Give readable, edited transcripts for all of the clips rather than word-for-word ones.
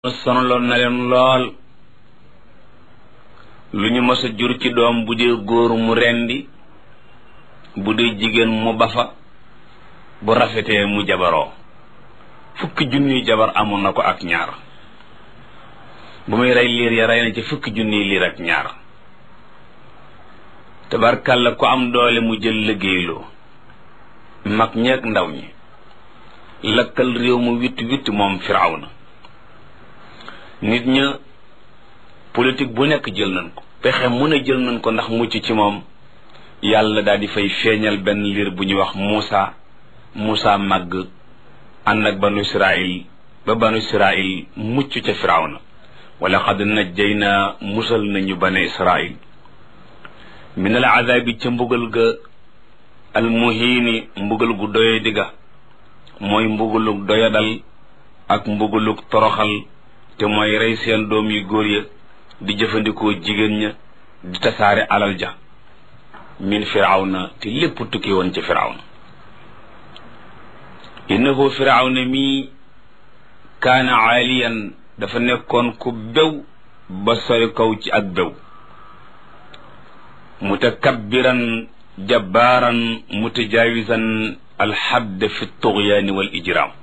sonaloon na leen lool lu ñu mës a jur ci doom bu dee góor mu rendi bu dee jigéen mu bafa bu rafetee mu jabaroo fukki junniy jabar amoon na ko ak ñaar bu muy rey liir ya rey na ci fukki junniy liir ak ñaar tabarkàlla ku am doole mu jël liggéeyloo mag ñeeg ndaw ñi lakkal réew mu witt moom Firawna nit ña politique bu nekk jël nañ ko pexe mu ne jël nañ ko ndax mucc ci moom yàlla daal di fay feeñal benn liir bu ñuy wax Muusa màgg ànd ak banu Israil ba banu Israil mucc ca Firawna wala xad najjayna musal nañu bani Israil min al azabi ca mbugal ga al muhiini mbugal gu doye digga mooy mbugalug doyadal ak mbugalug toroxal te mooy rey seen doom yu góor ya di jëfandikoo jigéen ña di tasaare alal ja min Firawna te lépp tukki woon ci Firawna innahu Firawna mi kaana aaliyan dafa nekkoon ku bew ba sori kaw ci ak bew mutakabbiran jabbaaran mutajaawisan alxadd fi tughyaani wal ijraam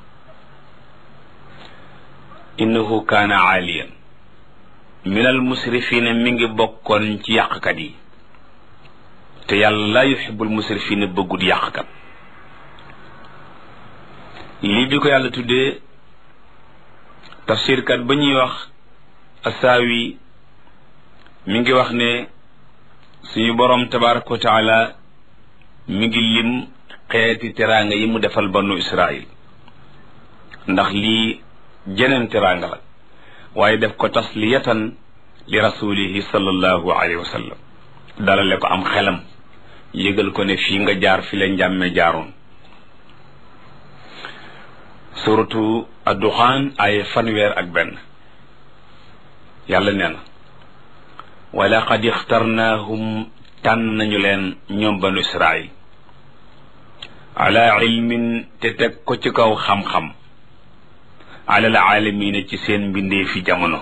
innahu kaana aaliyan min al musrifina mi ngi bokkoon ci yàqkat yi te yàlla laa yuhibbul musrifina bëggut yàqkat lii bi ko yàlla tuddee tafsirkat ba ñuy wax asaawi mi ngi wax ne suñu boroom tabaraka wa taala mi ngi lim xeeti teraanga yi mu defal banu Israil ndax lii jeneen teraanga la waaye def ko tasliyatan li rasulihi sallallahu alayhi wa sallam dalale ko am xelam yëgal ko ne fii nga jaar fi la njàmme jaaroon suratu ad-Duxaan ay fanweer ak benn yàlla nee na wa laqad ixtarnaahum tànn nañu leen ñoom banu Israil ala ilmin te teg ko ci kaw xam-xam alal aalamiina ci seen mbindee fi jamono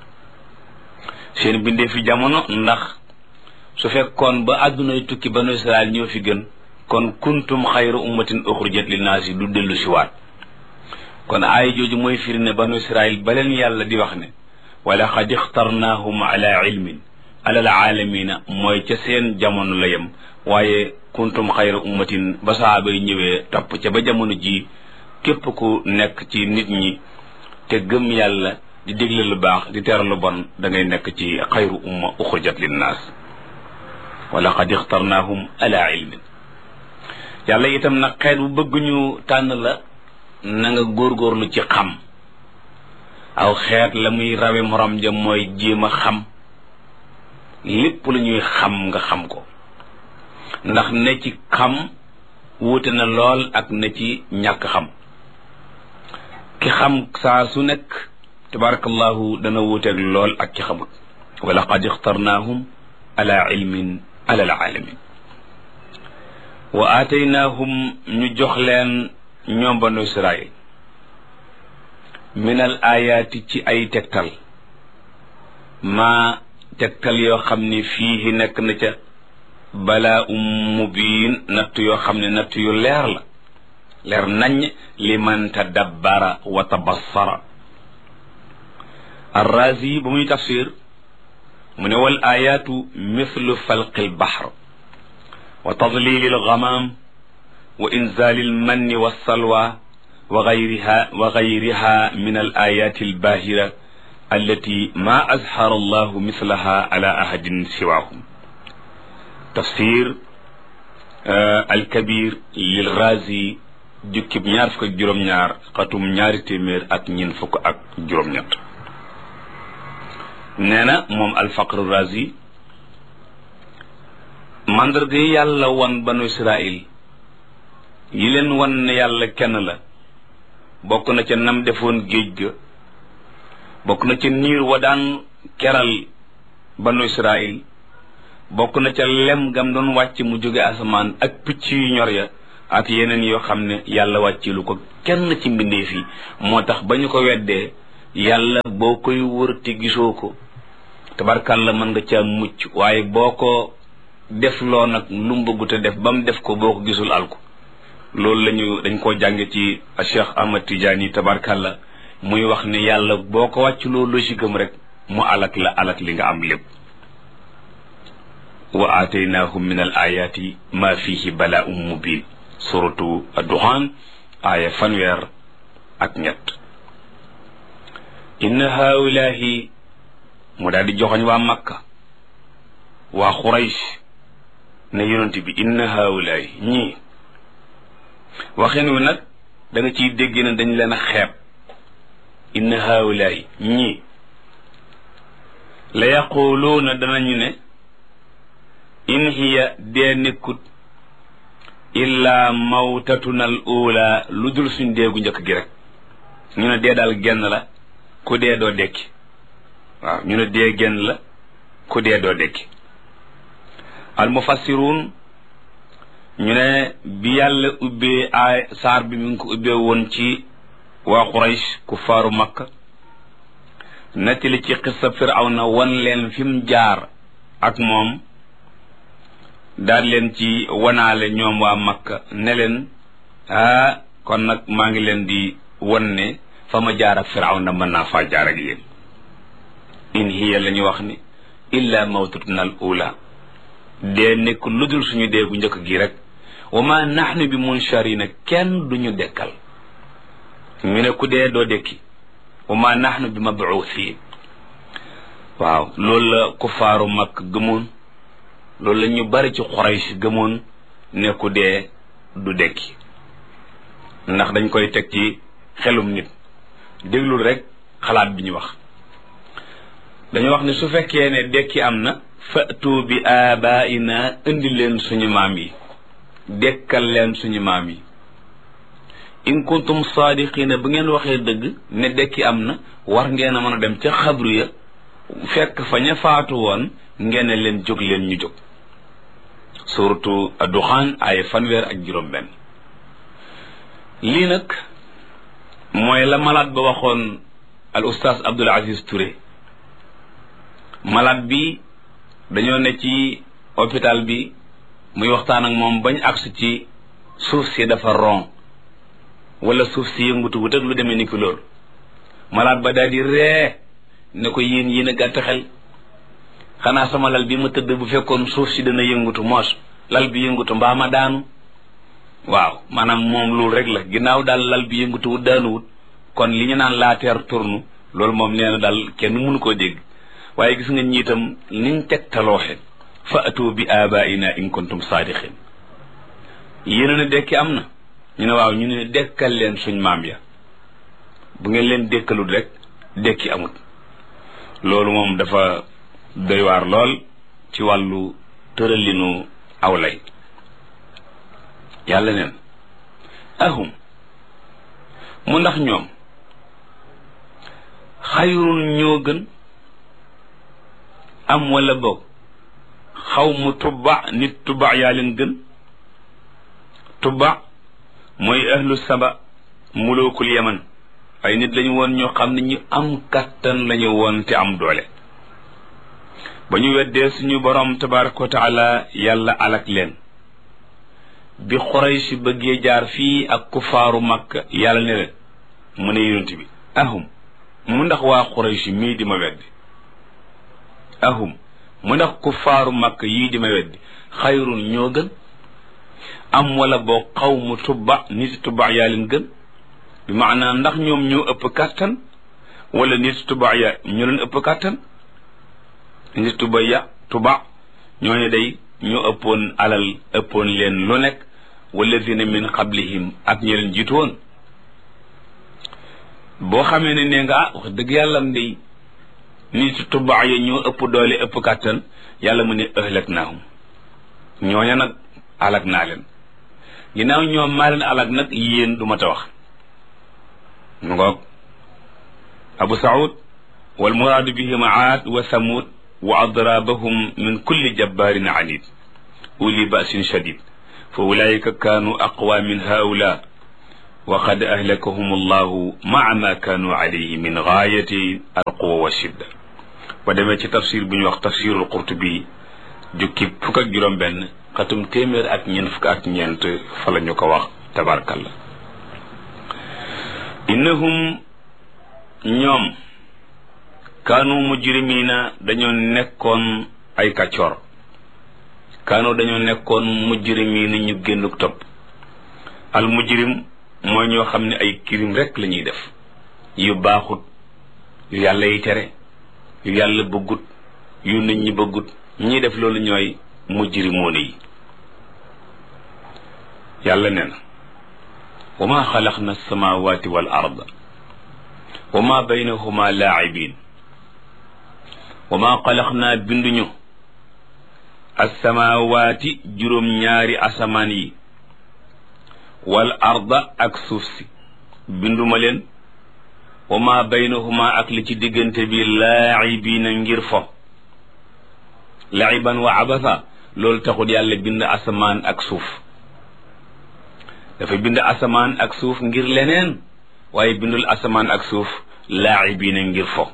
ndax su fekkoon ba àddunay tukki banu Israil ñoo fi gën kon kuntum xayra ummatin uxrijat linnaasi du dellu si waat kon aay jooju mooy firi ne banu Israil ba leen yàlla di wax ne wala xad ixtarnaahum ala ilmin alal aalamiina mooy ca seen jamono la yem waaye kuntum xayra ummatin ba saaba yi ñëwee topp ca ba jamono ji képp ku nekk ci nit ñi te gëm yàlla di digle lu baax di tere lu bon da ngay nekk ci xayru umma uxrijat linnaas wala qad ixtarnaahum ala ilmin yàlla itam nag xeet bu bëgg ñu tànn la na nga góorgóorlu ci xam aw xeet la muy rawe morom ja mooy jéem a xam lépp lu ñuy xam nga xam ko ndax ne ci xam wuute na lool ak ne ci ñàkk xam ki xam saa su nekk tabarakallahu dana wuuteeg lool ak ki xamut wa laqad ixtarnaahum ala ilmin ala alaalamin wa aataynaahum ñu jox leen ñoom banu Israil min al ayaati ci ay tegtal maa tegtal yoo xam ne fii nekk na ca balaa mubiin natt yoo xam ne natt yu leer la leer nañ liman tadabbara wa tabassara arrazi ba muy tafsir mu ne wal ayaatu mithlu falqi albahr wa tadlili alghamam wa inzali almanni wassalwa wa gayriha min al ayati albahira allati ma azhara allahu mithlaha ala ahadin siwahum tafsir alkabir lil Ghazi jukkib ñaar fukk ak juróom-ñaar xatum ñaari téeméer ak ñeent fukk ak juróom-ñett nee na moom alfaqru Razi mandarga yi yàlla wan banu Israil yi leen wan ne yàlla kenn la bokk na ca nam defoon géej ga bokk na ca niir wa daan keral banu Israil bokk na ca lem gam doon wàcc mu jóge asamaan ak picc yu ñor ya ak yeneen yoo xam ne yàlla wàccilu ko kenn ci mbindeef yi moo tax ba ñu ko weddee yàlla boo koy wër te gisoo ko tabarkàlla mën nga caa mucc waaye boo ko def loo nag lu mu bëggu te def ba mu def ko boo ko gisul alko loolu dañ koo jànge ci Cheikh Ahmad Tidiane tabarkàlla muy wax ne yàlla boo ko wàcculoo logique am rek mu alak li nga am lépp wa aataynahum min al ayati ma fihi bala'un mubin suratu ad-Duhan aaya fanweer inna haulahi mu daal di joxoñ waa Makka waa Quraysh ne yonent bi inna haulahi ñii waxin wi nag da nga ciy dégg ne dañ leen a xeeb inna haulahi ñii la yaquluuna danañu ne in hiya dee nekkut illa mawtatuna al ula lu dul suñ deegu njëkk gi rek ñu ne dee daal genn la ku dee doo dekki waaw ñu ne dee genn la ku dee doo dekki al mufassirun ñu ne bi yàlla ubbee ay saar bi mi ngi ko ubbee woon ci waa Quraysh kuffaaru Makka nettali ci xissa Firawna wan leen fi mu jaar ak moom daal leen ci wanaale ñoom waa Makka ne leen kon nag maa ngi leen di wan ne fa ma jaar ak Firawna mën naa faa jaar ak yéen in hiya la ñu wax ni illa mawtatuna al ula dee nekk lu dul suñu deegu njëkk gi rek wa ma nahnu bi munsharina kenn duñu dekkal ñu ne ku dee doo dekki wa ma nahnu bi mab'uthin waaw loolu la kuffaaru Makka gëmoon loolu la ñu bari ci Quraysh gëmoon ne ku dee du dekki ndax dañ koy teg ci xelum nit déglul rek xalaat bi ñu wax dañu wax ne su fekkee ne dekki am na fa'tu bi abaina indi leen suñu maam yi dekkal leen suñu maam yi in kuntum saadiqina bu ngeen waxee dëgg ne dekki am na war ngeen a mën a dem ca xabru ya fekk fa ña faatu woon ngeen ne leen jóg leen ñu jóg suratu ad-Duxaan ay fanweer ak juróom-benn lii nag mooy la malade ba waxoon al oustaz Abdoul Aziz Touré malade bi dañoo ne ci hôpital bi muy waxtaan ak moom bañ agsi ci suuf si dafa ron wala suuf si yëngutu wut ak lu demee ni ki loolu malade ba daal di ree ne ko yéen a gàtt xel xanaa sama lal bi ma tëdd bu fekkoon suuf si dana yëngutu moos lal bi yëngutu mbaa ma daanu waaw maanaam moom loolu rek la ginnaaw daal lal bi yëngutuwut daanuwut kon li ñu naan la terre tourne loolu moom nee na daal kenn mënu koo dégg waaye gis nga ñiitam niñ tegtalooxe fa atu bi abaina in kuntum saadiqin yéen ne dekki am na ñu ne waaw ñu ne dekkal leen suñ maam ya bu ngeen leen dekkalul rek dekki amut loolu moom dafa doy waar lool ci wàllu tëralinu awlay yàlla neen ahum mu ndax ñoom xayrun ñoo gën am wala boog xaw mu tubba nit tubba yaa leen gën tubba mooy ahlu saba mulukul yaman ay nit lañu woon ñoo xam ne ñu am kattan lañu woon te am doole ba ñu weddee suñu borom tabaraka wa taala yàlla alak leen bi Quraysh bëggee jaar fii ak kufaaru Makka yàlla ne leen mu ne yonent bi ahum mu ndax waa Quraysh mii di ma weddi ahum mu ndax kufaaru Makka yii di ma weddi xayrun ñoo gën am wala boo xawmu tubba nit tubba yaa leen gën bi maanaam ndax ñoom ñoo ëpp kàttan wala nit tubba ya ñoo leen ëpp kàttan nit tubba ñooñu day ñoo ëppoon alal ëppoon leen lu nekk walladina min qablihim ak ñi leen jiitu woon boo xamee ne nee nga wax dëgg yàlla am day nit tubba ya ñoo ëpp doole ëpp kàttan yàlla mu ne ahlaknaahum ñooña nag alak naa leen ginnaaw ñoom maa leen alak nag yéen du ma ta wax mu ngoog Abu Saoud wal muraadu bihim Aad wa Samud wa adrabahum min kulli jabbarin anid uli ba'sin shadid fa ulaika kaanu aqwa min haula wa qad ahlakahum allahu maa ma kaanu alayhi min gaayati alquwa wa shidda. ba demee ci tafsir bu ñu wax tafsirul qurtubi jukki fukk ak juróom benn xatum téeméer ak ñeent fukk ak ñeent fa la ñu ko wax tabarkalla. innahum ñoom kaanu mujrimina dañoo nekkoon ay kàccoor. kaanu dañoo nekkoon mujrimina ñu génnuk topp. al mujrim mooy ñoo xam ne ay kirim rek la ñuy def yu baaxut yu yàlla yi tere yu yàlla bëggut yu nit ñi bëggut ñi def loolu ñooy mujrimoona yi. yàlla nee na wa ma xalaqna alsamawati wal arda wa ma baynahuma laacibin wa ma xalaqna binduñu alsamawati juróom-ñaari asamaan yi wal arda ak suuf si binduma leen wa ma baynahuma ak li ci diggante bi laacibina ngir fo. laiban wa abasa loolu taxul yàlla bind asamaan ak suuf. dafa bind asamaan ak suuf ngir leneen waaye bindul asamaan ak suuf laacibiina ngir fo.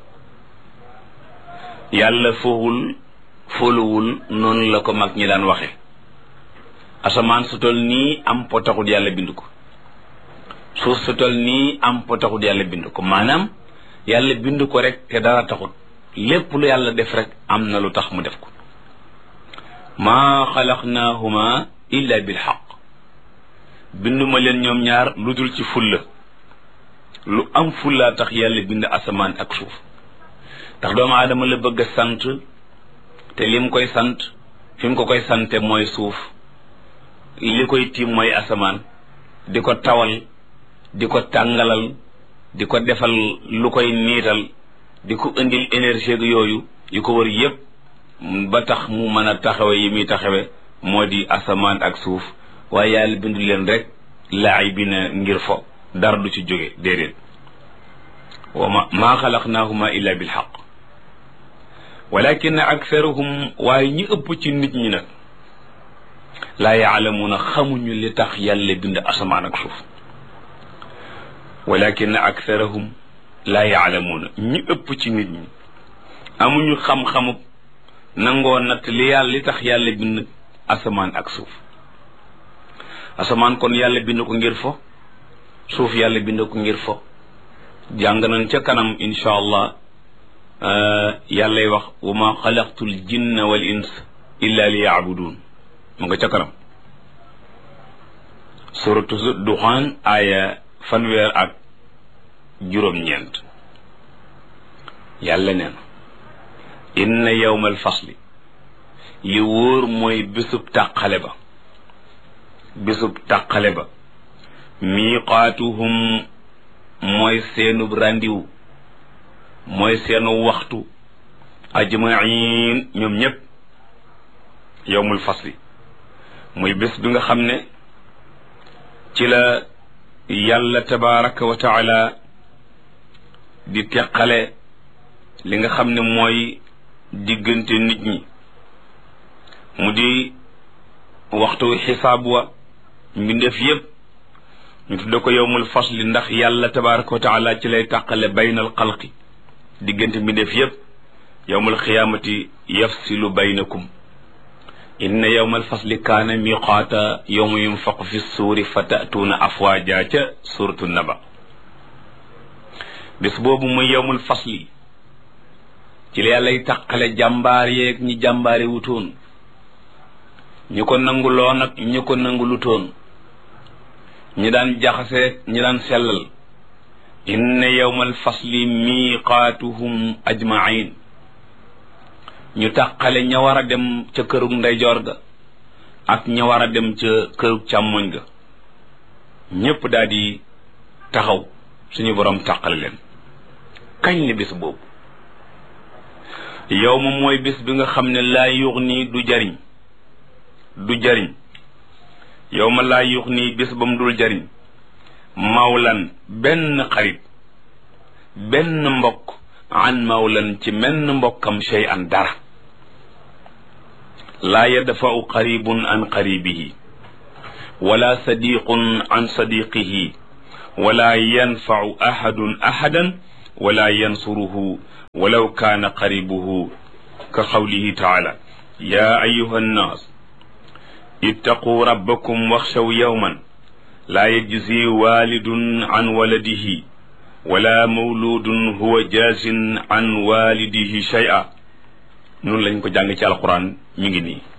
yàlla fowul foluwul noonu la ko mag ñi daan waxe. asamaan su tol nii am po taxul yàlla bind ko. suuf su tol nii am po taxul yàlla bind ko. maanaam yàlla bind ko rek te dara taxut. lépp lu yàlla def rek am na lu tax mu def ko. maa xalaqnaahuma illa bil xaq binduma leen ñoom ñaar lu dul ci fulla. lu am fullaa tax yàlla bind asamaan ak suuf. ndax doomu aadama la bëgg a sant te lim koy sant fi mu ko koy sante mooy suuf. li koy tiim mooy asamaan. di ko tawal di ko tàngalal di ko defal lu koy niital di ko indil énergie yooyu yu ko wër yépp ba tax mu mën a taxawe yi muy taxawe moo di asamaan ak suuf. waaye yàlla bindu leen rek laa'ibina ngir fo dara du ci jóge déedéet. wa maa xalaqnaahuma illa bil xaq walakin aktharuhum waaye ñi ëpp ci nit ñi nag laa yaalamuuna xamuñu li tax yàlla bind asamaan ak suuf. walakin aktharuhum laa yaalamuuna ñi ëpp ci nit ñi amuñu xam-xamu nangoo natt li tax yàlla bind asamaan ak suuf. asamaan kon yàlla bind ko ngir fo. suuf yàlla bind ko ngir fo. jàng nañ ca kanam insha allah yàllay wax wa ma xalaqtul jinna wal ins illa li yaabudun mu nga ca kanam suratu duxaan aaya fanweer ak juróom-ñeent. yàlla neen inna yawmal fasli li wóor mooy bésub tàqale ba. bésub tàqale ba miiqaatuhum mooy seenub ràndiw mooy seenu waxtu ajmain ñoom ñépp. yawmul fasli muy bés bi nga xam ne ci la yàlla tabaraka wa taala di teqale li nga xam ne mooy diggante nit ñi mu di waxtu xisaab wa mbindeef yépp ñu tudde ko yawmul fasli ndax yàlla tabaraka wa taala ci lay tàqale baynal xalqi diggante mbindeef yépp. yawmul xiyaamati yafsilu baynakum inna yawmal fasli kaana miqaata yawma yunfaqu fi suuri fa ta'tuuna afwaaja ca suuratu naba. bés boobu muy yawmul fasli ci la yàllay tàqale jàmbaar yeeg ñi jàmbaare wutoon ñi ko nanguloon ak ñi ko nangulutoon ñi daan jaxase ñi daan sellal. inna yawmal fasli miqaatuhum ajmain ñu tàqale ña war a dem ca kërug ndeyjoor ga ak ña war a dem ca kërug càmmoñ ga ñépp daal di taxaw suñu borom tàqale leen. kañ la bés boobu? yow ma mooy bés bi nga xam ne laa yuxni du jariñ yow ma laa yuxni bés ba mu dul jariñ mawlan benn xarit benn mbokk an mawlan ci menn mbokkam shay'an dara. laa yadfa'u qaribun an qaribihi wala sadiqun an sadiqihi wala yanfau ahadun ahadan wala yansuruhu walaw kaana qaribuhu ka qawlihi taala ya ayuha annas ittaquu rabbakum waxshaw yawman laa yajzi walidun an waladihi wala mawludun huwa jazin an walidihi shay'a noonu lañ ko jàng ci alquran mi ngi nii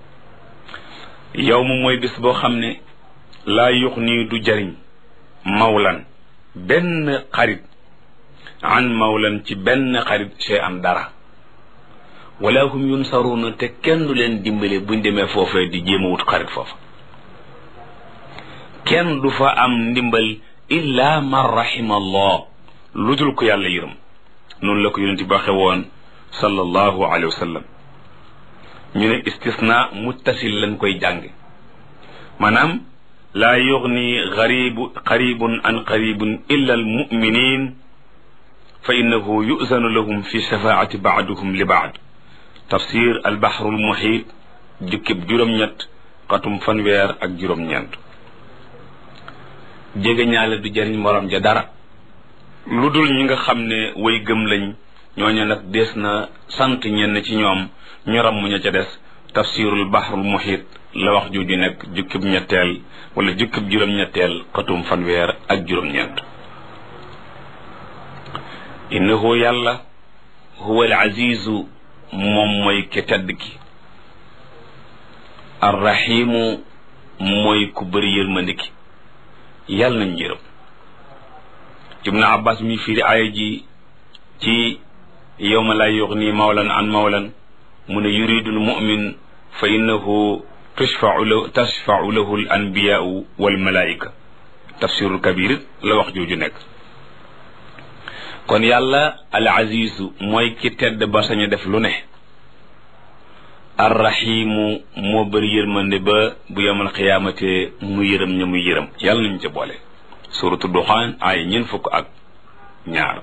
yow mu mooy bis boo xam ne laa yuxni du jariñ mawlan benn xarit an mawlan ci benn xarit shay'an dara wala hum yunsaruuna te kenn du leen dimbale buñ demee foofee di jéem a wut xarit foofa kenn du fa am ndimbal illa man rahima allah lu dul ko yàlla yërëm noonu la ko yonent bi waxe woon sallallahu alayhi wa sallam ñu ne istisna muttasil lañ koy jànge maanaam laa yughni qaribun an qaribun illa al muminin fa innahu yuzanu lahum fi shafaati baaduhum li baad tafsir al bahru al muhit jukkib juróom-ñett xatum fanweer ak juróom-ñeent jege ñaale du jariñ morom ja dara lu dul ñi nga xam ne way gëm lañ ñooñu nag des na sant ñenn ci ñoom ñu ram mu ña ca des tafsirul bahrul muhit la wax jooju nekk jukkib ñetteel wala jukkib juróom-ñetteel xatum fanweer ak juróom-ñeent innahu yàlla huwa al azizu moom mooy ke tedd ki arrahimu mooy ku bëri yërmande ki yàlla nañ yërëm ibnu abbas mi firi aaya ji ci yawma laa yughni mawlan an mawlan mu ne yuridu al mu'min fa innahu tashfa'u lahu al anbiya'u wal malaa'ika tafsirul kabir la wax jooju nekk kon yàlla al azizu mooy ki tedd ba sañ a def lu ne arrahimu moo bëri yërmande ba bu yamal xiyaamate mu yërëm ña muy yërëm yàlla nañu ca boole suratu duxaan ay ñeen fukk ak ñaar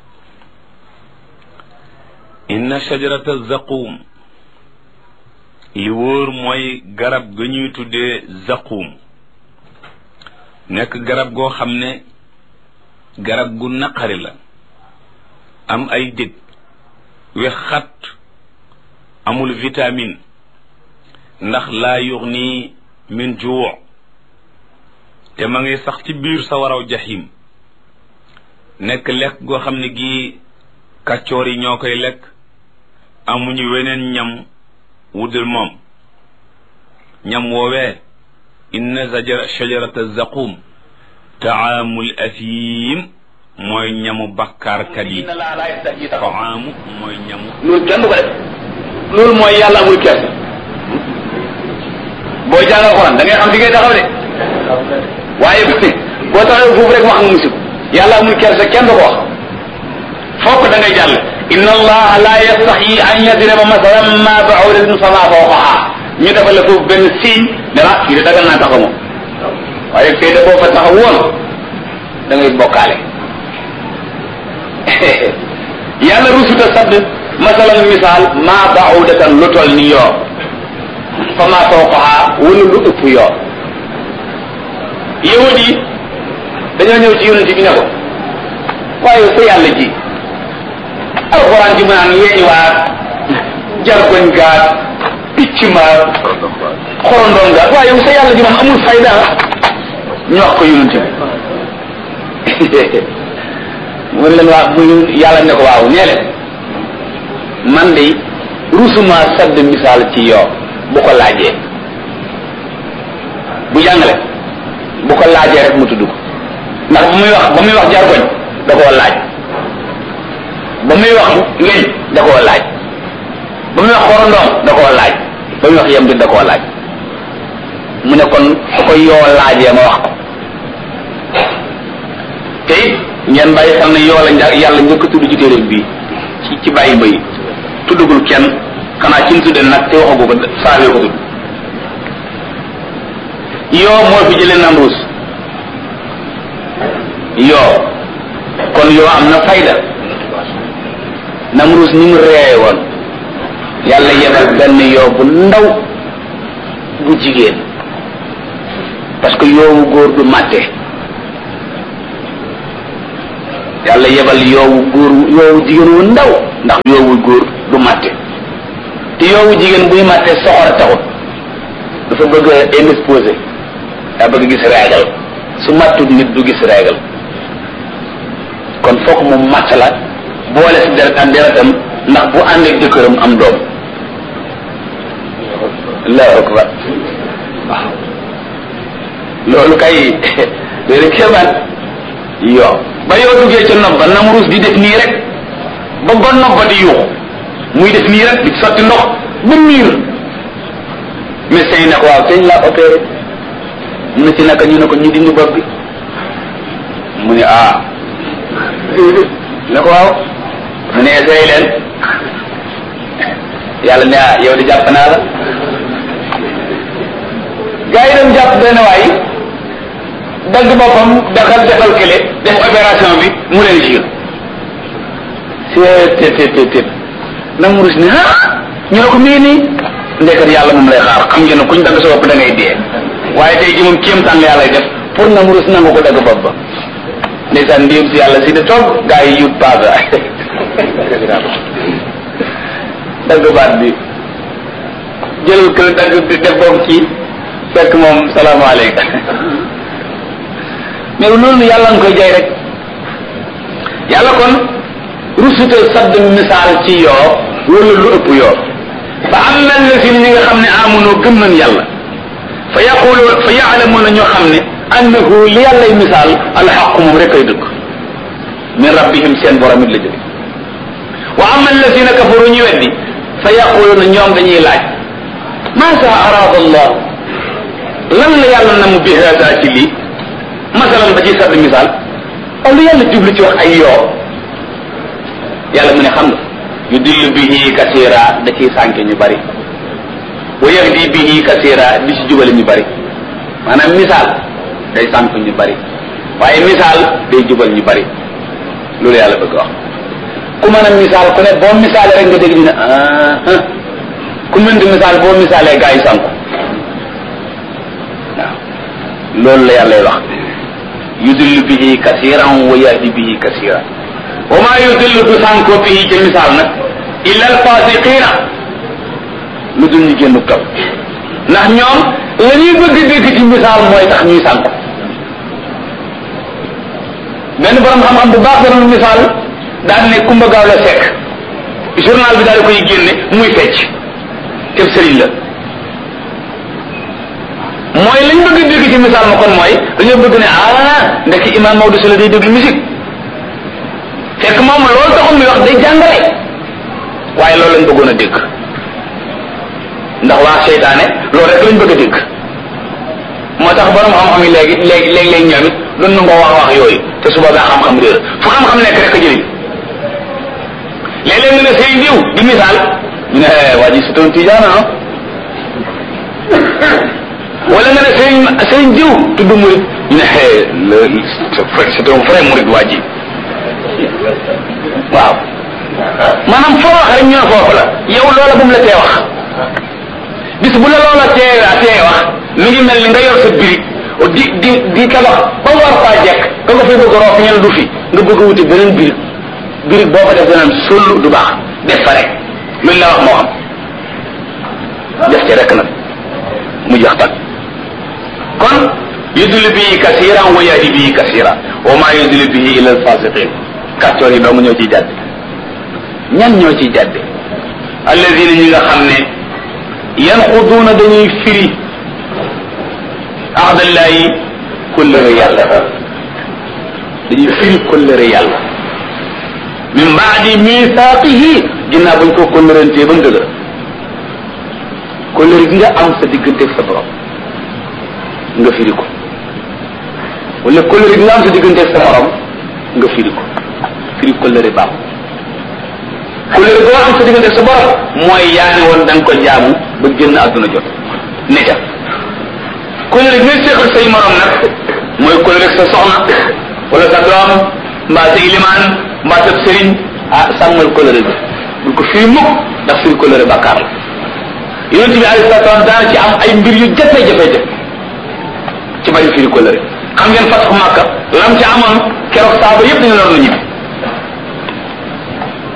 inna shajarata zaqum li wóor mooy garab ga ñuy tuddee zaqum nekk garab goo xam ne garab gu naqari la am ay dég wex xat amul vitamine ndax laa yughni min juu te ma ngay sax ci biir sa waraw jaxim nekk lekk goo xam ne gi kàccoor yi ñoo koy lekk amuñu weneen ñam wudul moom ñam woowee inna shajarata zaqum taamul athim mooy ñamu bakkaarkat yi taamu mooy ñamu loolu kenn du ko def loolu mooy yàlla amul kersa boo jàng alxuraan da ngay xam fi ngay taxaw de waaye boo taxaw foofu rek wax nga musib yàlla amul kersa kenn du ko wax fokk da ngay jàll inna allaha la yastaxyi an yadriba masalan ma ba'udatin fama fawqaha ñu defal la foofu benn signe ne la fii de dagal naa taxaw moom waaye fii de boo fa taxaw woon da ngay bokkaale yàlla rusuta sadd masalan misaal ma ba'udatan lu toll ni yoo fama fawqaha wala lu ëpp yoo yahud yi dañoo ñëw ci yonent bi ne ko waaye sa yàlla ji alxuraan ji mu naan weeñ waat jargoñ gaat picc ma xorondoon gaat waaye sa yàlla ji moom amul fayda ñu wax ko yonent bi mu leen waa mu yàlla ne ko waaw nee leen man de rusuma sadd misaal ci yoo bu ko laajee bu jàngale bu ko laajee rek mu tudd ko ndax ba muy wax jargoñ da koo laaj ba muy wax weñ da koo laaj ba muy wax xorondoom da koo laaj ba muy wax yem bi da koo laaj mu ne kon su ko yoo laajee ma wax ko te it ngeen bàyyi xam ne yoo la yàlla njëkk a tudd ci téere bi ci bàyyi ba yi tuddagul kenn xanaa ci mu tudde nag te waxagu ko saabee ko tudd yoo moo fi jëlee Namruus yoo kon yoo am na fayda Namruus ni mu reeye woon yàlla yebal benn yoo bu ndaw bu jigéen parce que yoowu góor du màtte yàlla yebal yoowu góor yoowu jigéen wu ndaw ndax yoowu góor du màtte te yoowu jigéen buy màtte soxor taxut dafa bëgg a indisposé daa bëgg gis régal su màttut nit du gis régal kon fokk mu màtt la boole si deret ak deretam ndax bu ànd ak jëkkëram am doom allahu akbar waaw loolu kay léegi kéemaan yoo ba yoo duggee ca nopp ba Namruus di def nii rek ba nopp ba di yuuxu muy def nii rek di sotti ndox ba miir médecin yi ne ko waaw teñ laa opéré mu ne ci naka ñu ne ko ñu dindi bopp bi mu ne ah ne ko waaw mu ne essayé leen yàlla ne ah yow di jàpp naa la gaa yi dem jàpp benn waay dagg boppam defal kële def opération bi mu leen jur seet Namruus ne ah ñu ne ko mii nii ndekkat yàlla moom lay xaar xam ngeen ne kuñ dagg sa bopp da ngay dee waaye tey ji moom kéemtaan la yàlla def pour Namruus nangu ko dagg bopp ba ndeysaan ndéem si yàlla si di toog gaa yi yut paase dagg baat bi jëlal kële dagg def boobu ci fekk moom salaamaaleykum mais loolu yàlla nga koy jay rek yàlla kon rusutal sadd misaal ci yoo wala lu ëpp yoo fa am na la si ñi nga xam ne amunoo gëm nañ yàlla fa yaalamuuna ñoo xam ne annahu li yàllay misaal alxaqu moom rek ay dëgg min rabbihim seen borom it la jóge wa ama alladina kafaru ñu weddi fa yaquluuna ñoom dañuy laaj maasa araada allah lan la yàlla na mu bi hada ci lii masalan ba ci sadd misaal aw lu yàlla jublu ci wax ay yoo yàlla mu ne xam nga yudillu bihi kasira da ciy sànke ñu bari wa yahdi bihi kasira di ci jubale ñu bari maanaam misaal day sànk ñu bari waaye misaal day jubal ñu bari loolu yàlla bëgg wax ku mën a misaal ku ne boo misaalee rek nga dégg dina ku mën di misaal boo misaalee gaa yi sànku waaw loolu la yàlla wax yudillu bihi kasiran wa yahdi bihi kasira wa ma yudillu du sànkoo bihi ca misaal nag illa alfasiqina lu dul ñu génn kaw ndax ñoom la ñuy bëgg dégg ci misaal mooy tax ñuy sànk benn borom xam-xam bu baax doon misaal daal ne Kumba Gaaw la Sekk journal bi daal di koy génne muy fecc teb sëriñ la mooy lañ bëgg dégg ci misaal ma kon mooy dañoo bëgg ne ndekki imam Maodo si la day déglu musique fekk moom loolu taxul muy wax day jàngale waaye loolu lañ bëggoon a dégg ndax waa seytaane loolu rek lañ bëgg a dégg moo tax borom xam-xam yi léegi ñoom it doon na ngoo wax yooyu te suba daa xam-xam réer fu xam-xam nekk rek a jëriñ léeg-léeg nga ne sëy diw di misaal ñu ne waa ji c'est un tijaan wala nga ne sëñ diw tudd murid ñu ne c'est un vrai murid waa ji waaw maanaam foo wax rek ñu ne foofu la yow loola bu mu la tee wax bis bu la loola tee wax mi ngi mel ni nga yor sa birig di tabax ba war faa jekk ba nga fi bëgg roof ñen du fi nga bëgg a wuti beneen birig boo ko def danaan sollu du baax def fa rek luñ la wax moo xam def ci rek nag mu jeex tak kon yudillu bihi kasiran wa yahdi bihi kasira wa ma yudillu bihi illa alfasiqin kàccoor yi doomu ñoo ciy jàdde ñan ñoo ciy jàdde alladina ñi nga xam ne yanquduuna dañuy firi ahdallahi kóllëre yàlla dañuy firi kóllëre yàlla min baadi misaaqihi ginnaaw bañ ko kóllërantee ba ndëgër kóllëre gi nga am sa digganteeg sa borom nga firi ko wala kóllëre gi nga am sa digganteeg sa morom nga firi ko firi kóllëre baax kóllëre boo am sa digganteeg sa borom mooy yaa ne woon da nga ko jaamu ba génn àdduna jot ne ca kóllëre gi nga seexal say morom nag mooy kóllëre sa soxna wala sa doom mbaa sa ilimaan mbaa sa sëriñ sàmmal kóllëre bi bul ko firi mukk ndax firi kóllëre bàkkaar la yonent bi alayhi salaatu salaam daana ci am ay mbir yu jafe-jafe ci bañ firi kóllëre xam ngeen fatxu Makka lam ci amoon keroog saaba yëpp dañu doon ñibbi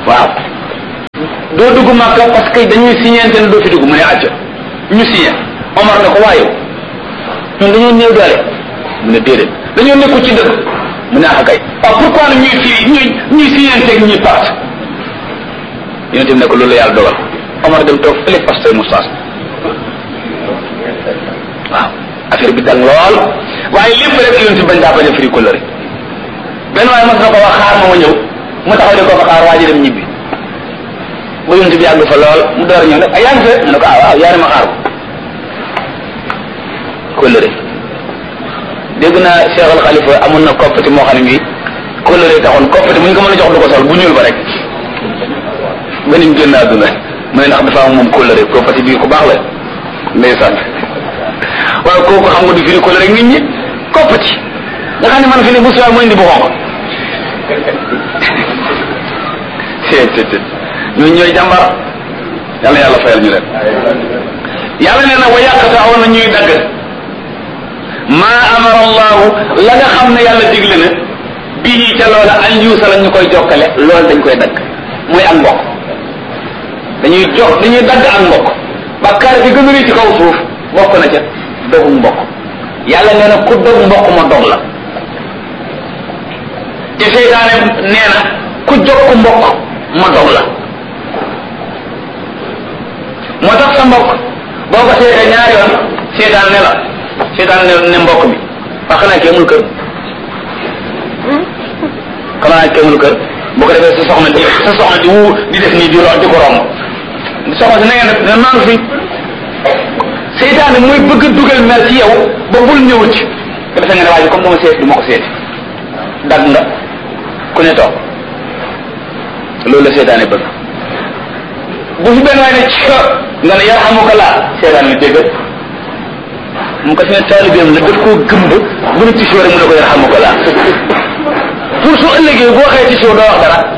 waaw doo dugg Makka parce que dañuy signente ne doo fi dugg mu ne acca ñu signé Omar ne ko waaye ñun dañoo néew doole mu ne déedéet dañoo nekku ci dëgg mu ne ah kay waaw pourquoi nag ñuy signente ak ñuy part yonente bi ne ko loolu la yàlla dogal Omar dem toog fële pasteur moustache waaw affaire bi dal lool waaye lépp rek yonente bañ daa bañ a firi coloré benn waaye mas na ko wax xaar ma ñëw mu taxaw di ko fa xaar waa ji dem ñibbi ba yonente bi yàgg fa lool mu door a ñëw nag yaa ngi fe mu ne ko waaw yaa ne ma xaar ko coloré dégg naa Cheikh Al Khalifa amoon na koppati moo xam ne bii coloré taxoon koppati mu ñu ko mën a jox du ko sol bu ñuul ba rek ba nim génn àdduna mu ne ndax dafa am moom coloré koppati bii ku baax la ndeysaan waaw kooku xam nga du firi coloré nit ñi koppati nga xam ne man fi ne bu suwaay mu indi bu xonq seet ñun ñooy jàmbar yàlla yàlla fayal ñu leen yàlla nee na wa yaqta'una ñuy dagg maa amara allahu la nga xam ne yàlla digle na bii ca loola an yuusa la ñu koy jokkale loolu dañ koy dagg muy ak mbokk dañuy dagg ak mbokk bakkaar bi gën a rëy ci kaw suuf bokk na ca dogu mbokk yàlla nee na ku dog mbokk ma dog la te seytaane nee na ku jokk mbokk ma dog la moo tax sa mbokk boo ko seetee ñaari yoon seytaan ne la seytaan ne mbokk mi wax xanaa kee mul kër xanaa kee mul kër bu ko defee sa soxna di wu di def nii di ko romb soxna si na ngeen def maa ngi fi seytaane mooy bëgg a dugal mel ci yow ba bul ñëw ci nga defee nga ne waa ji comme dama seet du ma ko seeti dagg nga ku ne toog loolu la seytaane bëgg bu fi benn waay ne ci nga ne yarhamuka laa seytaane dégg mu ko fi ne taalibeem la daf koo gëmb bu ne tisoo rek mu ne ko yarhamuka laa pour su ëllëgee boo waxee tisoo doo wax dara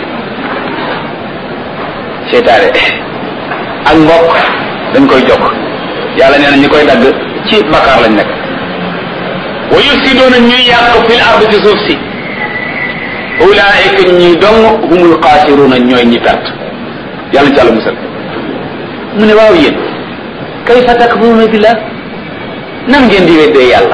seytaane ak mbokk dañ koy jokk yàlla nee na ñi koy dagg ci bakkaar lañ nekk wa yufsiduuna ñuy yàq fil ard ci suuf si ulaa'ika ñi dong humul xaasiruuna ñooy ñi perte yàlla ci àlla musal mu ne waaw yéen kayfa takfuruuna billah nan ngeen di weddee yàlla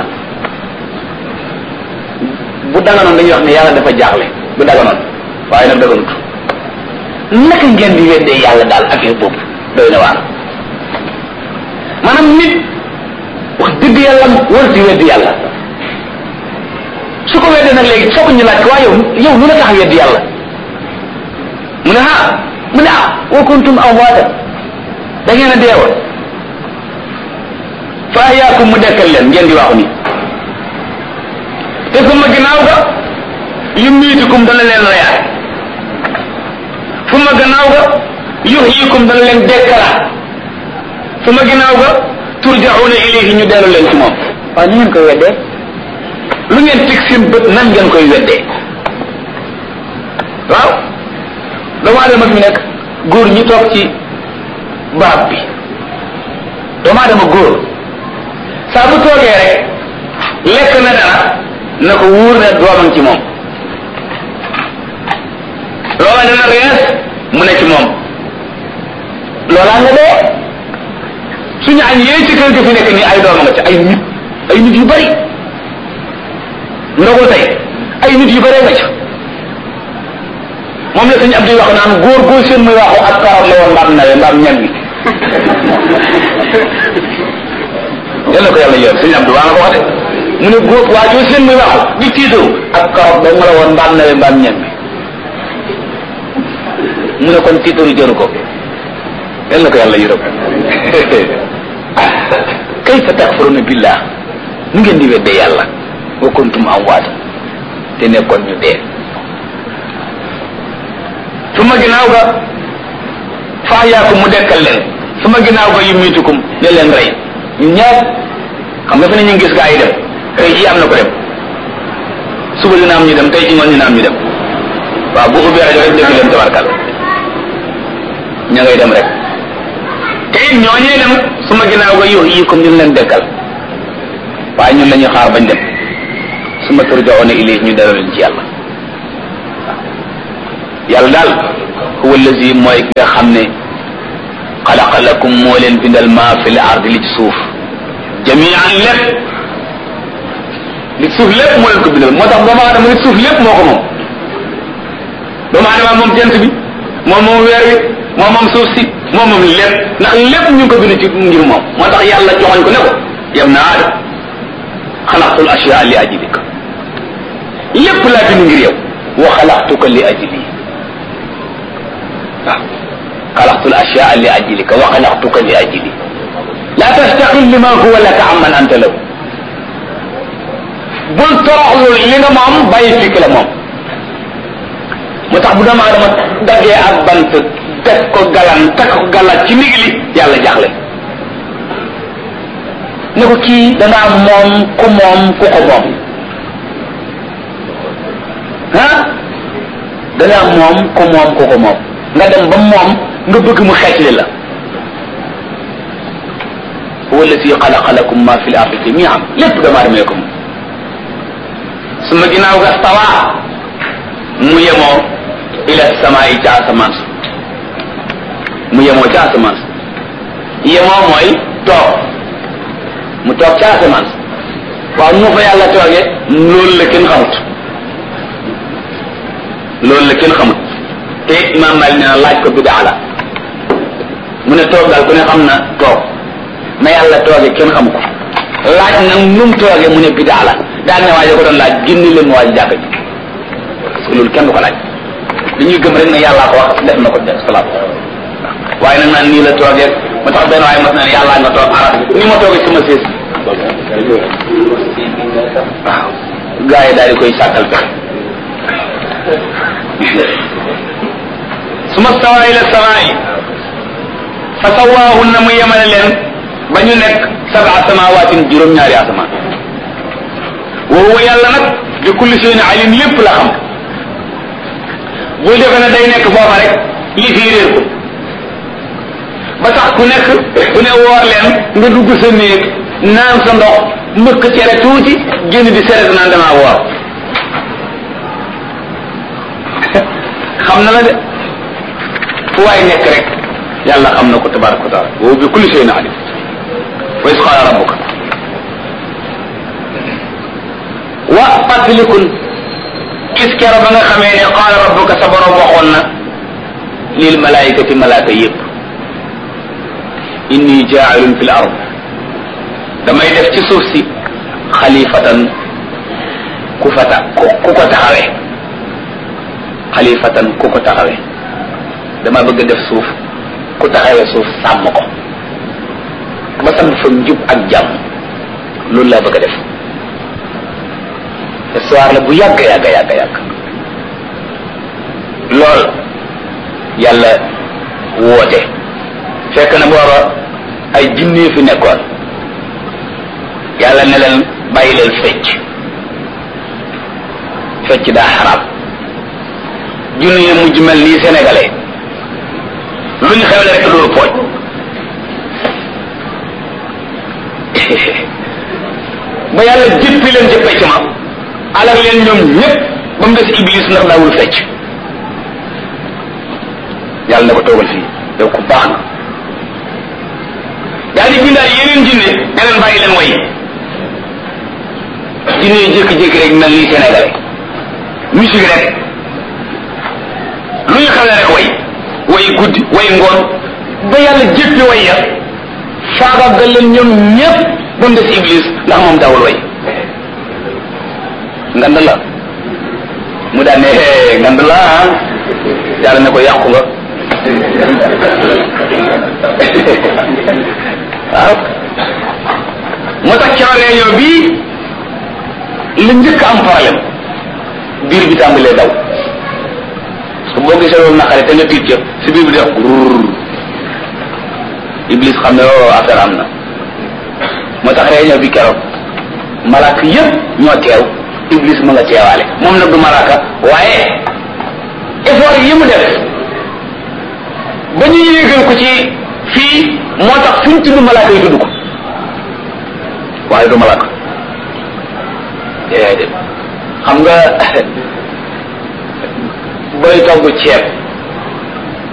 bu daganoon dañuy wax ne yàlla dafa jaaxle bu daganoon waaye nag daganut naka ngeen di weddee yàlla daal affaire boobu doy na waar maanaam nit wax dëgg yàlla war di weddi yàlla su ko weddee nag léegi foog ñu laaj ko waaye yow lu la tax weddi yàlla mu ne wa kuntum amwaatan da ngeen a deewoon fa ahyaakum mu dekkal leen ngeen di waxu ni te suma ginnaaw ga yumiitukum dana leen reyaat suma gannaaw ga yuhyikum dana leen dekkalaat suma ginnaaw ga turja'una ilayhi ñu dellu leen ci moom waaw ñu ngeen koy weddee lu ngeen teg seen bët nan ngeen koy weddee waaw doomu aadama fi nekk góor ñi toog ci barab bi doomu aadama góor saa bu toogee rek lekk na dara na ko wóor ne doomam ci moom loola dana rees mu ne ci moom loolaa nga dee suñu añ yee ci kër gi fi nekk nii ay dooma nga ci ay nit yu bari ndogul tey ay nit yu bari nga ci moom la suñu ab di wax naan góor góor seen muy waxu ak karam la woon mbaam nawe mbaam ñam bi yàlla ko yàlla yor suñu ab di waa nga ko wax de mu ne góor waa joo seen muy waxu di tiitaru ak karam da nga la woon mbaam nawe mbaam ñam bi mu ne kon tiitaru jëru ko yàlla ko yàlla yërëm kayfa takfuruna billah nu ngeen di weddee yàlla wa kuntum amwaat te nekkoon ñu dee suma ginnaaw ga fa ahyaakum mu dekkal leen suma ginnaaw ga yumiitukum ne leen rey ñu ñaar xam nga fi ne ñu ngi gis gaa yi dem tey jii am na ko dem suba dina am ñu dem tey ci ngoon dina am ñu dem waaw bu ubbee rajo rek dégg leen tabarkal ña ngay dem rek te it ñooñee dem suma ginnaaw ga yuhyikum ñu leen dekkal waaye ñun la ñuy xaar bañ dem suma turja'una ilayhi ñu delloo leen ci yàlla yàlla daal huwa allazi mooy ki nga xam ne xalaqa lakum moo leen bindal maa fi l ardi li ci suuf jamian lépp li suuf lépp moo leen ko bindal moo tax doomu aadama li suuf lépp moo ko moom doomu aadama moom jant bi moom weer wi moom suuf si moom lépp ndax lépp ñu ngi ko bind ci ngir moom moo tax yàlla joxoñ ko ne ko yam na aadam xalaqtul ashyaa li ajlika lépp laa bind ngir yow wa xalaqtuka li ajli waaw xalaqtul ashyaa li ajlika wa xalaqtuka li ajli la tastaqil lima huwa laka amman anta lahu bul toroxlu li nga moom bàyyi fikk la moom moo tax bu doomu aadama daggee ak bant teg ko galan teg ko galat ci ndig li yàlla jaaxle ne ko kii dangaa moom ku ko moom ah dangaa moom ku ko moom nga dem ba moom nga bëgg mu xeetli la huwa allati xalaqa lakum ma fi l ardi jamian lépp doomu aadama ko moom su ma ginnaaw ga stawa mu yemoo ila samaa'i ca asamaan mu yemoo ca asamaan yemoo mooy toog mu toog ca asamaan waaw mu fa yàlla toogee loolu la kenn xamut te imam Malik nee na laaj ko bidaa la mu ne toog daal ku ne xam na toog na yàlla toogee kenn xamu ko laaj nag nu mu toogee mu ne bidaa la daal ne waaye ko doon laaj génne leen mu waaj jàkk ji parce que loolu kenn du ko laaj dañuy gëm rek ne yàllaa ko wax def na ko def salaat waaye nag naan nii la toogee ma tax benn waaye mas na ne yàllaa nga toog arab ni ma toogee sama sées waaw gars yi daal di koy sàkkal pexe suma stawaa ila samaa'i fa sawaahunna mu yemale leen ba ñu nekk sab'a samawaatin juróom-ñaari asamaan wa huwa yàlla nag bi kulli shay'in alim lépp la xam bul defe ne day nekk foofa rek li fii réer ko ba tax ku nekk ku ne woor leen nga dugg sa néeg naan sa ndox mbëkk cere tuuti génn di seret naan damaa woor xam na la de fu waay nekk rek yàlla xam na ko tabaraka wa taala wa bi kulli shay'in alim wa is qaala rabbuka wa fàttalikul gis kero ba nga xamee ne qaala rabbuka sa borom waxoon na lil malaikati malaaka yépp inni jaa'ilun fil ard damay def ci suuf si xalifatan ku ko taxawee xalifatan ku ko taxawee dama bëgg def suuf ku taxawee suuf sàmm ko ba sam fa njub ak jàmm loolu laa bëgg a def histoire la bu yàgg lool yàlla woote fekk na booba ay jinne fi nekkoon yàlla ne leen bàyyi leen fecc daa xaraam junne yi mujj mel nii sénégalais lu ñu xewle rek loolu pooj ba yàlla jëppi leen ca pecc ma alal leen ñoom ñëpp ba mu des iblis ndax daawul fecc yàlla na ko toogal fii yow ku baax na daal di bindaal yeneen jinne ne leen bàyyi leen way jinne yi jékki-jékki rek mel nii sénégalais musique rek lu ñu xam ne rek way guddi way ngoon ba yàlla jéppi way ya faagaagal leen ñoom ñëpp ba mu des iblis ndax moom daawul way ngand la mu daan ne ngand la yàlla ne ko yàqu nga waaw moo tax ca réunion bii la njëkk am problème biir bi tàmbalee daw parce que boo gisee loolu naqare te nga tiit ca si biir bi di wax iblis xam ne affaire am na moo tax réunion bi keroog malaaka yëpp ñoo teew iblis ma nga teewaale moom nag du malaaka waaye effort yi mu def ba ñu yéegal ko ci fii moo tax fu ñu tudd malaaka yi tudd ko waaye du malaaka déedéet xam nga booy togg ceeb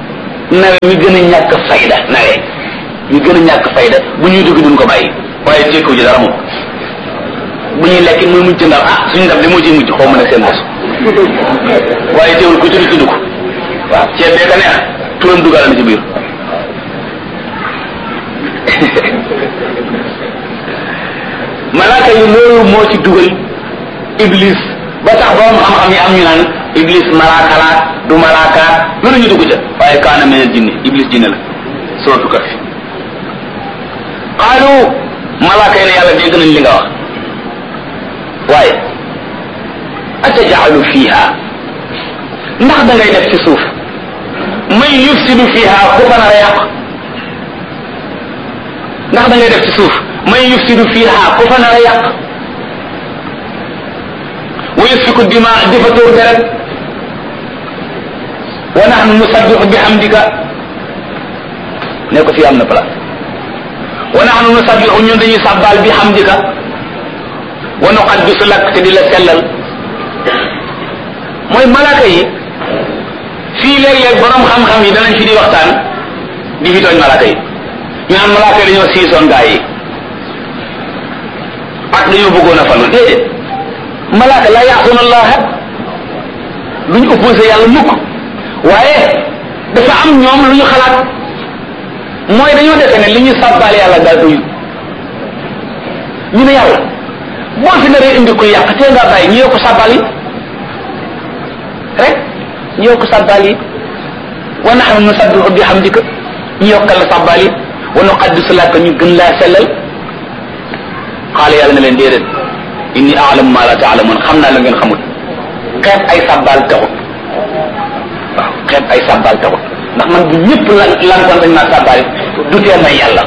nawe mi gën a ñàkk fayda nawe mi gën a ñàkk fayda bu ñuy dugg duñ ko bàyyi waaye tekku ji dara moom bu ñuy lekk muy mujj ndaw suñu ndab li moo ci mujj xaw ma ne seen bos waaye teewul ku tudd tudd ko waaw ceeb bee ka neex turam dugal na ci biir malaaka yi loolu moo ci dugal iblis ba tax borom xam-xam yi am ñu naan iblis malaaka la du malaaka loolu ñu dugg ca waaye kaana minal jinni iblis jinne la sootu ka fi qaalu malaaka yi ne yàlla dégg nañ li nga wax waaye atajalu fiha ndax da ngay def ci suuf man yufsidu fiha ku fa nar a yàq ndax da ngay def ci suuf man yufsidu fiha ku fa nar a yàq wa yasfiku dima di fa tuur deret wa nahnu nusabbihu bihamdika ne ko fii am na place wa nahnu nusabbihu ñun dañuy sàbbaal bihamdika wa nuqaddisu lak te di la sellal mooy malaaka yi fii léeg-léeg borom xam-xam yi danañ fi di waxtaan di fi tooñ malaaka yi ñu naan malaaka yi dañoo siisoon gaa yi ak dañoo bëggoon a falu déedéet malaaka la yaasuuna allaha duñ opposé yàlla mukk waaye dafa am ñoom lu ñu xalaat mooy dañoo defe ne li ñu sàbbaale yàlla daal doyul ñu ne yàlla boo fi naree indi ko yàq tee ngaa bàyyi ñu yokk sàbbaal yi rek ñu yokk sàbbaal yi wa nahnu nusabbihu bihamdika ñu yokkal la sàbbaal yi wa nuqaddisu laka ñu gën laa sellal xaala yàlla na leen déedéet inni a'lamu ma la ta'lamun xam naa la ngeen xamul xeeb ay sàbbaal taxut waaw xeeb ay sàbbaal taxut ndax man bu ñëpp lankoon dañ maa sàbbaal du tee may yàlla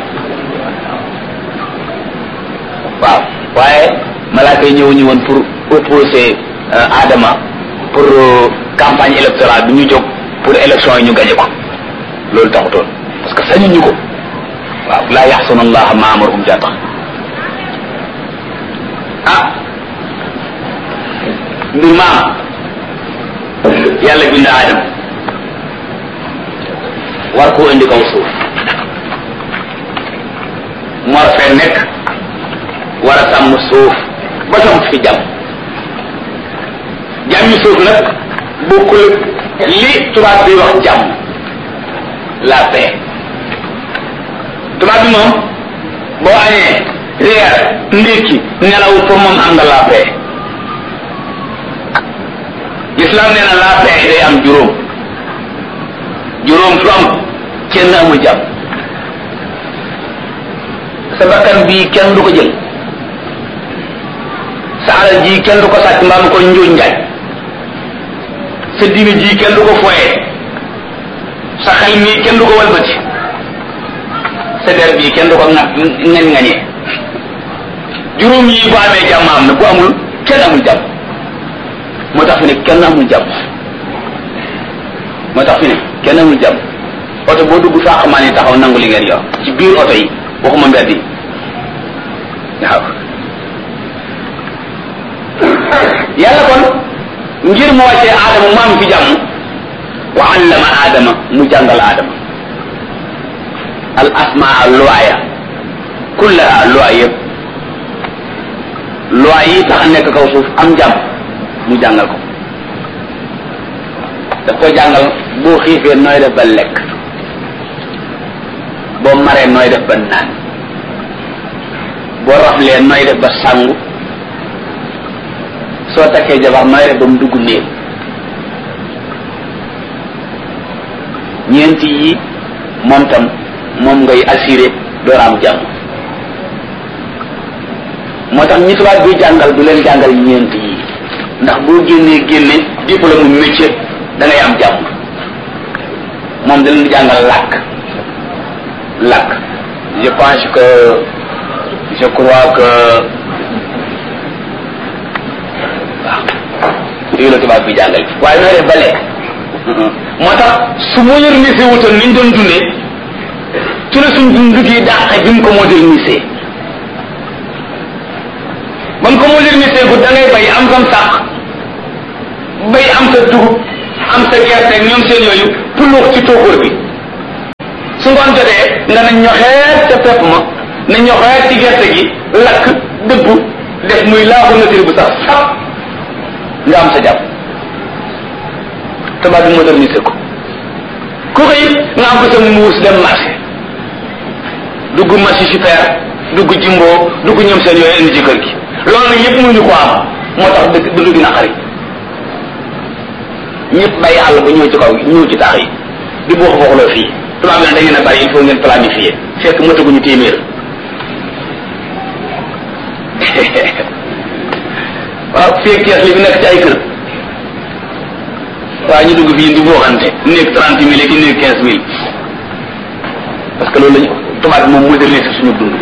waaw waaye malaaka yi ñëwuñu woon pour opposer Adama pour campagne électorale bi ñu jóg pour élection yi ñu gañe ko loolu taxutoon parce que sañuñu ko waaw laa yaxsuna allaha ma amarahum jaa tax mbir maam yàlla bind Adama war koo indi kaw suuf mu war fee nekk war a sàmm suuf ba sam fi jàmm jàmmi suuf nag bokkul li tubaab bi wax jàmm la paix tubaab bi moom boo añee reer ndékki nelaw pour moom am nga la paix l'islam nee na la paix day am juróom fu am kenn amul jàmm sa bakkan bii kenn du ko jël sa alal ji kenn du ko sàcc mbaa mu ko njuuj njaaj sa diine ji kenn du ko foyee sa xel mii kenn du ko walbati sa der bii kenn du ko ngañee juróom yi bu amee jàmm am na bu amul kenn amul jàmm moo tax fi ne kenn amul jàmm moo tax fi ne kenn amul jàmm oto boo dugg faaxamaan yi taxaw nangu li ngeen yor ci biir oto yi waxuma mbedd yi waaw yàlla kon ngir mu wàccee aadama mu am fi jàmm wa allama aadama mu jàngal aadama al asmaa luwaaya kullaha luwaay yëpp luwaay yi tax a nekk kaw suuf am jàmm mu jàngal ko daf ko jàngal boo xiifee nooy def ba lekk boo maree nooy def ba naan boo raflee nooy def ba sangu soo takkee jabar nooy def ba mu dugg néeg ñeenti yi moom tam moom ngay assuré door am jàmm moo tax ñi tubaab bi jàngal du leen jàngal ñeenti yi ndax boo génne diplôme mu métier da ngay am jàmm moom da leen jàngal làkk je pense que je crois que waaw yooyu la tubaab bi jàngal waaye nooy def ba lekk moo tax su modernisé wutoon niñ doon dundee ci la suñ dund gi dàqe bi mu ko modernisé ba mu ko modernisé bu da ngay bay am sam sàq bay am sa dugub am sa gerte ñoom seen yooyu puluux ci tóokóor bi su ngoon jotee nga ne ñoxeet ca pepp ma ne ñoxeet ci gerte gi lakk dëbbu def muy laaxu nature bu sax sax nga am sa jàpp. tubaab bi modernisé ko ku xëy nga am ko sa muus dem marché dugg marché super dugg jimbo dugg ñoom seen yooyu indi ci kër gi loolu nag yëpp mënuñu ko am moo tax dëgg dund gi naqari ñëpp bàyyi àll ba ñëw ci kaw ñëw ci taax yi di boo xooxloo fii tubaab bi nag da ngeen a bari il faut ngeen planifier fekk mataguñu téeméer waaw fii kees li fi nekk ci ay kër waaye ñu dugg fii di booxante néeg 30 000 ki néeg 15 000 parce que loolu lañu tubaab bi moom modernisé suñu dund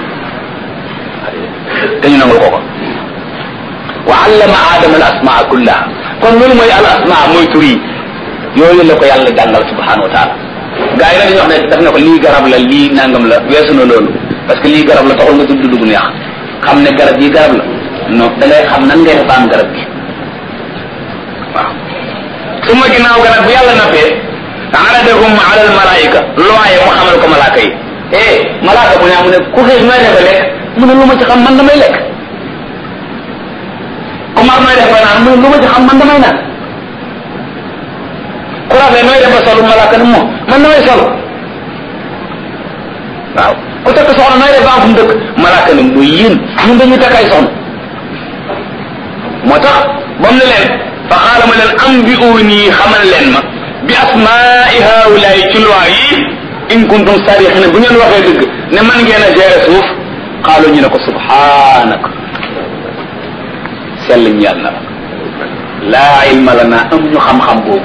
dañu nangul ko ko wa allama aadama al asmaa kullaha kon loolu mooy al asmaa mooy tur yi yooyu la ko yàlla jàngal subhanahu wa taala gaa yi nag dañuy wax ne daf ne ko lii garab la lii nangam la weesu na loolu parce que lii garab la taxul nga tudd dugg neex xam ne garab yi garab la non da ngay xam nan ngay defa am garab gi waaw su ma ginnaaw garab bu yàlla nappee aradahum ala al malaika looye mu xamal ko malaaka yi malaaka bu ne ku xiif nooy defe lekk mu ne lu ma ci xam man damay lekk ku mar nooy def ba naan mu ne lu ma ci xam man damay naan ku rafet nooy def ba solu malaaka ne moom man damay solu waaw ku takk soxna nooy def ba am fu mu dëkk malaaka ne muy yéen ñun dañuy takk ay soxna moo tax ba mu ne leen fa xaala ma leen ambi'uuni xamal leen ma bi asmaai haulaay ci loi yi in kuntum sarixina bu ngeen waxee dëgg ne man ngeen a gérer suuf xaalu ñu ne ko subhaanaka sell ñeel na la laa ilma lana amuñu xam-xam boobu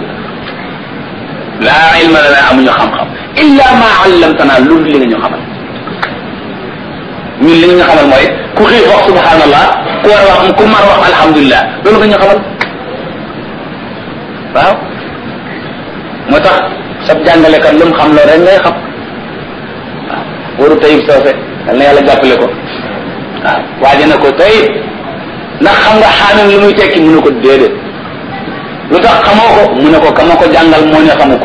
laa ilma lana amuñu xam-xam illa ma allamtana loolu li nga ñu xamal ñun li nga xamal mooy ku xiif wax subhanallah ku war wax ku mar wax alhamdulilah loolu nga ñu xamal waaw moo tax sab jàngalekat lu mu xam loolu rek ngay xam waaw waru Tayib Socé yal na yàlla jàppale ko waaw waaje na ko Tayib ndax xam nga xaamim lu muy tekki mu ne ko déedéet lu tax xamoo ko mu ne ko kama ko jàngal moo ne xamu ko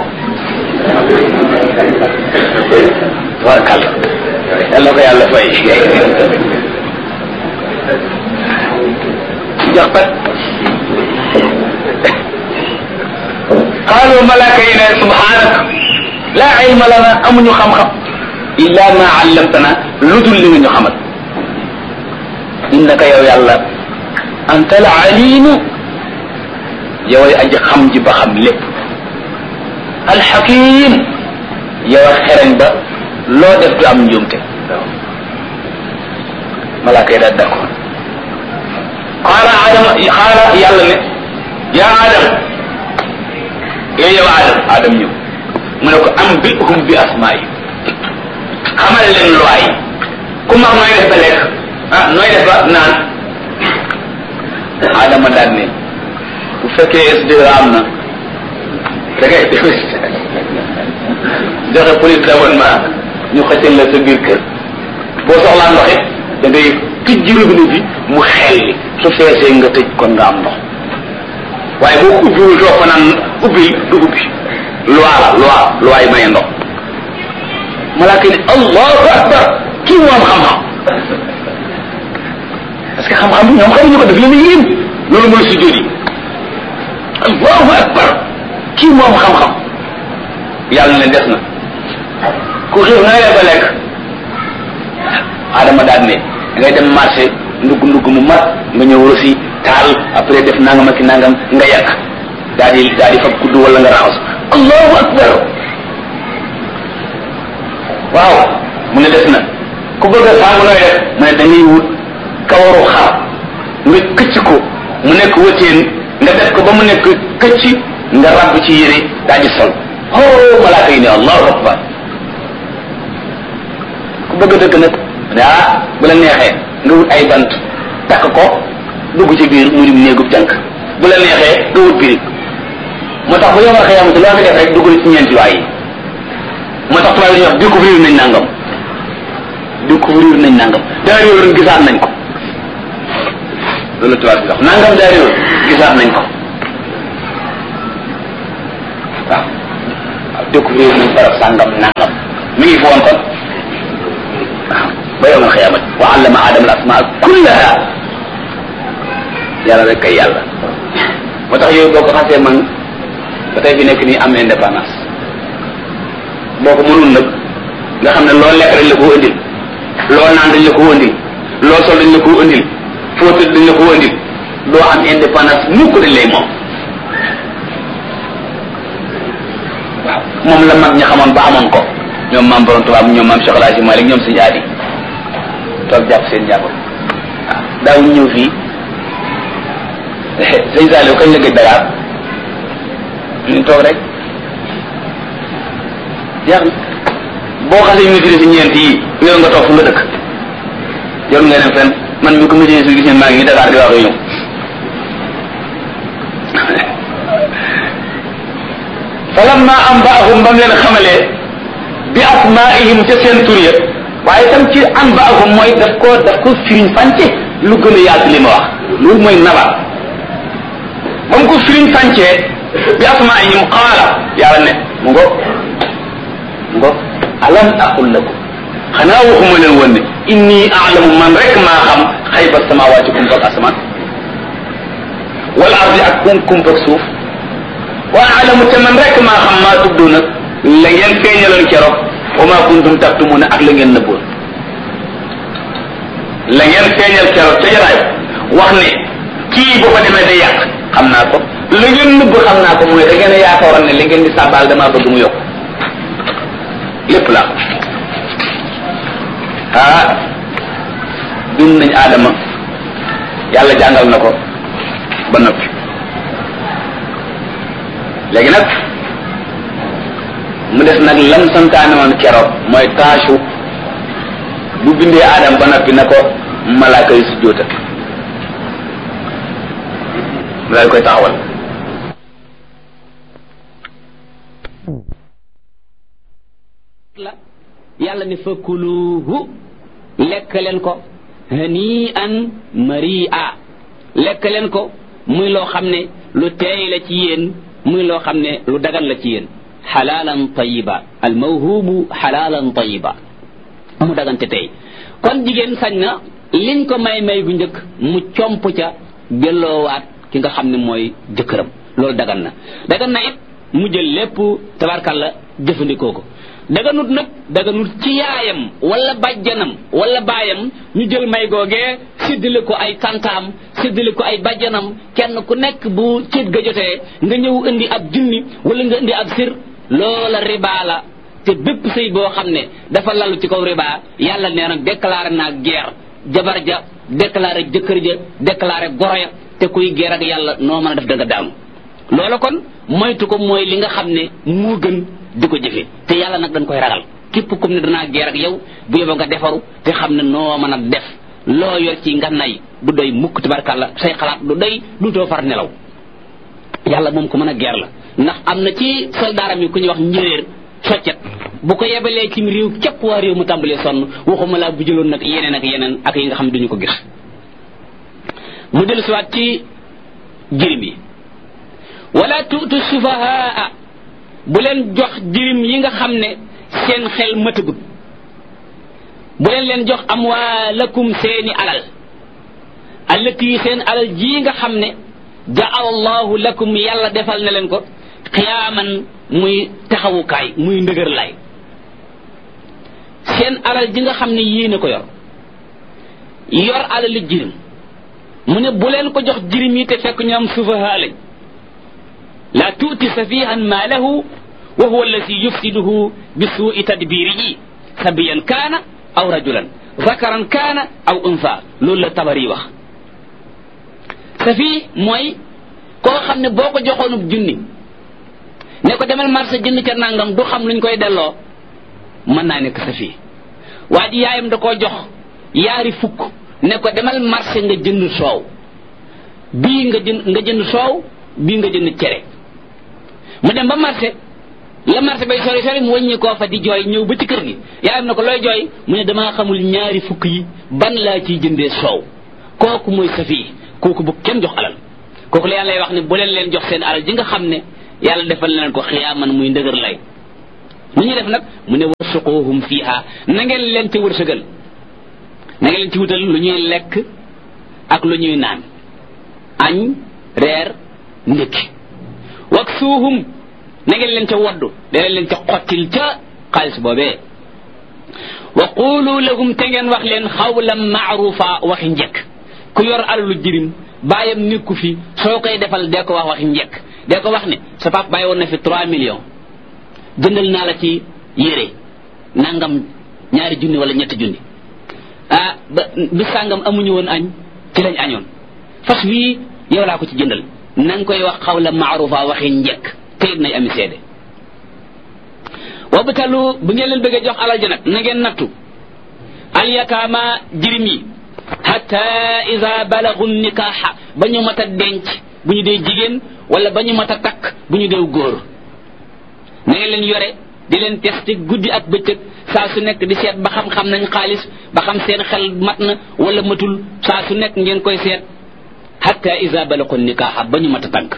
tabarakàlla yàlla ko yàlla fay jox pat qaalu malaaka yi ne subhaanaka laa ilma lana amuñu xam-xam illa ma allamtana lu dul li nga ñu xamal innaka yow yàlla anta al alimu yow ay aji xam ji ba xam lépp alxakim yow a xereñ ba loo def du am njuumte malaaka yi daal d'accord qaala yàlla ne yaa Adam yow Adam ñëw mu ne ko ambihum bi asmaa yi xamal leen loi yi ku mag nooy def ba lekk nooy def ba naan Adama daal ne bu fekkee SDE am na da ngay joxe police d'abonnement ñu xëccal la sa biir kër boo soxlaa ndox it da ngay tijji robinet bi mu xelli su feesee nga tëj kon nga am ndox waaye boo ko ubbiwul doo ko naan ubbi du ubbi loi yi maye ndox malaaka ni allahu akbar kii moom xam-xam parce que xam-xam bi ñoom xamuñu ko def leen yéen loolu mooy sujjóot yi allahu akbar kii moom xam-xam yàlla ne des na ku xiif na ngay ba lekk Adama daal ne ngay dem marché ndugg mu mat nga ñëw rosi taal après def nangam ak nangam nga yàq daal di fab kuddu wala nga raxas allahu akbar waaw mu ne des na ku bëgg a sàngu nooy def mu ne da ngay wut kawaru xar nga këcc ko mu nekk wëteen nga def ko ba mu nekk këcc nga rabb ci yére daal di sol malaaka yi ne allahu akbar ku bëgg a dëkk nag bu la neexee nga wut ay bant takk ko dugg ci biir mu dim néegub jànk bu la neexee nga wut birig moo tax bu yow a xëyamati loo fi def rek dugg ci ñeenti waay yi moo tax tubaab yi wax découvrir nañ nangam daa réew gisaat nañ ko loolu tubaab bi wax nangam daa réew gisaat nañ ko waaw découvrir nañ barab sàngam nangam ngi fi woon kon ba yawmal xiyaamati wa allama aadama al asmaa kullaha yàlla rek kay yàlla moo tax yooyu boo ko xasee man ba tey fi nekk nii am indépendance boo ko mënul nag nga xam ne loo lekk dañ la ko indil loo naan dañ la ko indil loo sol dañ la ko indil foo tëdd dañ la ko indil doo am indépendance mukk dañ lay moom waaw moom la mag ñi xamoon ba amoon ko ñoom maam borom tubaab ñoom maam Cheikh El Hadji Malick ñoom suñu aadi toog jàpp seen jàpp waaw daawuñ ñëw fii sëñ Saliou kañ la gëj Dakar ñu toog rek jeex na boo xasee maîtrise si ñeent yi yow nga toog fu nga dëkk jarul nga dem fenn man mi ko maîtrise si gis ne maa ngi Dakar di wax ak ñoom falamma anba'ahum bam leen xamalee bi asmaa'ihim ca seen tur ya waaye tam ci anba'ahum mooy daf ko firiñ fànce lu gën a yaatu li ma wax loolu mooy nabat ba mu ko firiñ fàncee bi asmaa'ihim qaala yàlla ne mu ngo alam aqul lakum xanaa waxuma leen woon ne inni a'lamu man rek maa xam xayba samawaati kumpak asamaan wal ardi ak kumpak suuf wa a'lamu te man rek maa xam maa tubduuna la ngeen feeñaloon keroog wa maa kuntum taktumuna ak la ngeen nëbboon la ngeen feeñal keroog ca jaraay wax ne kii boo fa demee day yàq xam naa ko la ngeen nëbb xam naa ko mooy da ngeen a yaakaaroon ne li ngeen di sàbbaal damaa bëgg mu yokk lépp la bind nañ aadama yàlla jàngal na ko ba noppi léegi nag mu des nag lam santaane woon keroog mooy taasu bu bindee aadama ba noppi na ko malaaka yi si jóota mu daal koy taxawal yàlla ne fakuluhu lekk leen ko hani'an mari'a lekk leen ko muy loo xam ne lu teey la ci yéen muy loo xam ne lu dagal la ci yéen xalaalan tayiba al mawhubu xalaalan tayiba mu dagante tey kon jigéen sañ na liñ ko may gu njëkk mu comp ca delloowaat ki nga xam ne mooy jëkkëram loolu dagan na it mu jël lépp tabarkalla jëfandikoo ko daganut ci yaayam wala bàjjanam wala baayam ñu jël may googee séddale ko ay tantaam séddale ko ay bàjjanam kenn ku nekk bu céet ga jotee nga ñëw indi ab junni wala nga indi ab sir loola riba la te bépp sëy boo xam ne dafa lalu ci kaw riba yàlla nee na déclaré naa guerre jabar ja déclaré jëkkër ja déclaré goro ya te kuy guerre ak yàlla noo mën a def da nga daanu loola kon moytu ko mooy li nga xam ne moo gën di ko jëfe te yàlla nag dañ koy ragal képp comme ne danaa geer ak yow bu yóbba nga defaru te xam ne noo mën a def loo yor ci ngannay du doy mukk tabarkàlla say xalaat du doy du too far nelaw yàlla moom ko mën a geer la ndax am na ci soldaaram yi ku ñuy wax njéeréer soccet bu ko yebalee ci réew képp waa réew mu tàmbalee sonn waxuma laa bu jëloon nag yeneen ak yi nga xam ne duñu ko gis mu dellu siwaat ci jirim yi wala tuutu sufahaa bu leen jox jirim yi nga xam ne seen xel matagut bu leen jox amwaalakum seeni alal allati seen alal ji nga xam ne jaala allahu lakum yàlla defal na leen ko xiyaaman muy taxawukaay muy ndëgër lay seen alal ji nga xam ne yéene ko yor alali jirim mu ne bu leen ko jox jirim yi te fekk ñoom sufahaa lañ la tuuti safihan maalahu wa huwa alladi yufsiduhu bi suui tadbirihi sabiyan kaana aw rajulan zakaran kaana aw unsa loolu la Tabari wax safi mooy koo xam ne boo ko joxoonub junni ne ko demal marché jënd ca nangam du xam luñ koy delloo mën naa nekk safi waa ji yaayam da koo jox yaari fukk ne ko demal marché nga jënd soow bii nga jënd soow bii nga jënd cere mu dem ba marché la marché bay sori mu wàññi koo fa di jooy ñëw ba ci kër gi yaayam na ko looy jooy mu ne damaa xamul ñaari fukk yi ban laa ciy jëndee soow kooku mooy safi kooku bu kenn jox alal kooku la yàlla lay wax ne bu leen jox seen alal ji nga xam ne yàlla defal leen ko xiyaaman muy ndëgër lay nu ñuy def nag mu ne warsuquhum fiha na ngeen leen ci wërsëgal na ngeen leen ci wutal lu ñuy lekk ak lu ñuy naan añ reer ndékki waksuuhum na ngeen leen ca woddu da leen ca xottil ca xaalis boobee wa qulu lahum te ngeen wax leen xawlan maarufa waxi njëkk ku yor alalu jirim bàyyam nekku fi soo koy defal dee ko wax waxi njëkk dee ko wax ne sa pap bàyyi woon na fi 3 millions jëndal naa la ci yére nangam 2 junni wala 3 junni ba bi sàngam amuñu woon añ ci lañ añoon fas wii yow laa ko ci jëndal na nga koy wax xawlan maarufa waxi njëkk te it nay ami seede wabtalu bu ngeen leen bëggee jox alal ji nag na ngeen nattu alyataama jirim yi hatta ida balagu nikaaxa ba ñu mat a denc bu ñu dee jigéen wala ba ñu mat a takk bu ñu dee góor na ngeen leen yore di leen testé guddi ak bëccëg saa su nekk di seet ba xam nañ xaalis ba xam seen xel mat na wala matul saa su nekk ngeen koy seet hatta ida balagu nikaaxa ba ñu mat a tànk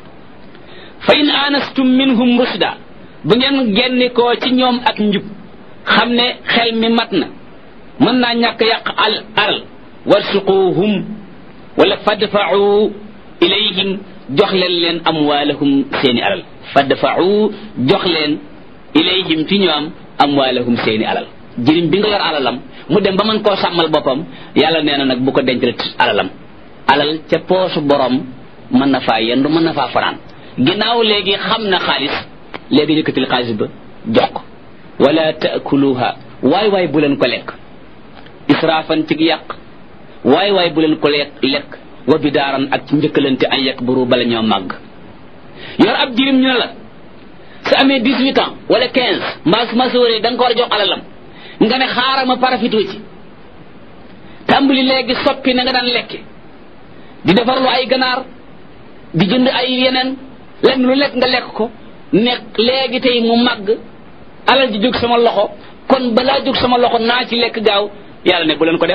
fa in anastum minhum rusda bu ngeen genni koo ci ñoom ak njub xam ne xel mi mat na mën naa ñàkk yàq alal warsuquhum wala fadfa'u ilayhim jox leen amwaalahum seeni alal fadfa'u jox leen ilayhim ci ñoom amwaalahum seeni alal jirim bi nga yor alalam mu dem ba mën koo sàmmal boppam yàlla nee na nag bu ko denc alalam alal ca poosu borom mën na faa yendu mën na faa fanaan ginnaaw léegi xam na xaalis léegi yëkkatil xaalis ba jox ko wala taakuluha waay bu leen ko lekk israafan ci yàq waay bu leen ko lekk wa bidaaran ak ci njëkkalante ay yakburu bala ñoo màgg yor ab jirim ñu ne la sa amee 18 ans wala 15 mbaa su ma sóoree da nga ko war a jox alalam nga ne xaaral ma parafitoo ci tàmbali léegi soppi na nga daan lekke di defarlu ay ganaar di jënd ay yeneen lenn lu lekk nga lekk ko nekk léegi tey mu màgg alal ji jóg sama loxo kon balaa jóg sama loxo naa ci lekk gaaw yàlla ne bu leen ko